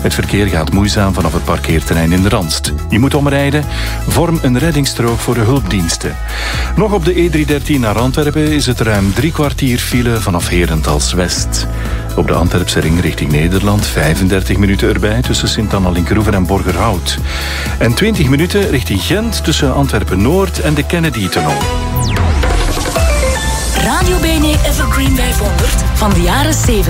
Het verkeer gaat moeizaam vanaf het parkeerterrein in de Randst. Je moet omrijden. Vorm een reddingsstrook voor de hulpdiensten. Nog op de E313 naar Antwerpen is het ruim 3 kwartier file vanaf Herentals West. Op de Antwerpse ring richting Nederland 35 minuten erbij tussen Sint-Anna-Linkeroever en Borgerhout. En 20 minuten richting Gent tussen Antwerpen-Noord en de Kennedy-tunnel. Radio BNE Evergreen 500 van de jaren 70.